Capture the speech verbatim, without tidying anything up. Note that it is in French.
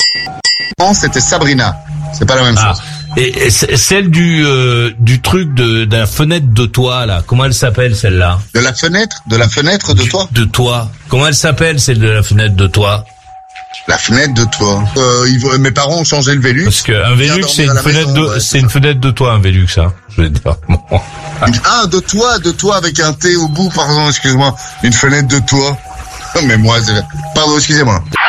Non, c'était Sabrina. C'est pas la même Ah. chose. Et, et c- celle du euh, du truc de d'un fenêtre de toit là, comment elle s'appelle celle-là? De la fenêtre, de la fenêtre de Du- toi. De toit. Comment elle s'appelle celle de la fenêtre de toit? La fenêtre de toi. Euh, ils, vont- mes parents ont changé le Velux. Parce que un Viens Velux dormir c'est à une la fenêtre maison, de ouais, c'est une fenêtre de toit un Velux hein. Je veux dire. Bon. Ah, de toi, de toi avec un T au bout, pardon, excuse-moi. Une fenêtre de toi. Mais moi, c'est... Pardon, excusez-moi.